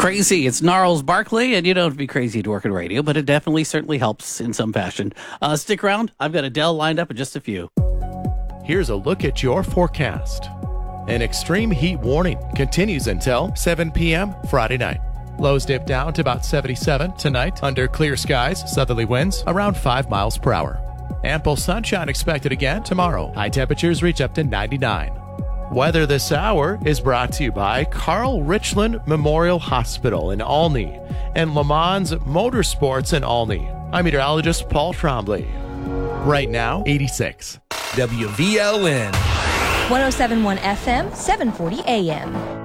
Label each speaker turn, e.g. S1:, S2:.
S1: Crazy. It's Gnarls Barkley, and you don't have to be crazy to work in radio, but it definitely certainly helps in some fashion. Stick around. I've got Adele lined up in just a few.
S2: Here's a look at your forecast. An extreme heat warning continues until 7 p.m. Friday night. Lows dip down to about 77 tonight under clear skies, southerly winds around 5 miles per hour. Ample sunshine expected again tomorrow. High temperatures reach up to 99. Weather this hour is brought to you by Carl Richland Memorial Hospital in Olney and Le Mans Motorsports in Olney. I'm meteorologist Paul Trombley. Right now, 86.
S3: WVLN
S4: 107.1 FM, 740 AM.